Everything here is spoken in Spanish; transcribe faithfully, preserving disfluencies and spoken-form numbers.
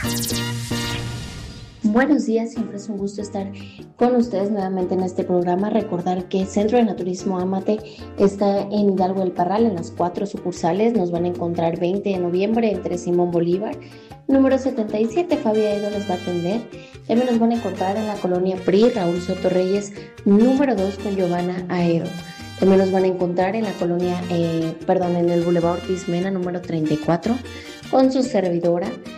Buenos días, siempre es un gusto estar con ustedes nuevamente en este programa. Recordar que Centro de Naturismo Amate está en Hidalgo del Parral, en las cuatro sucursales. Nos van a encontrar veinte de noviembre entre Simón Bolívar, número setenta y siete. Fabia Edo les va a atender. También nos van a encontrar en la colonia P R I, Raúl Soto Reyes, número dos, con Giovanna Aedo. También nos van a encontrar en la colonia, eh, perdón, en el Boulevard Ortiz Mena, número treinta y cuatro, con su servidora.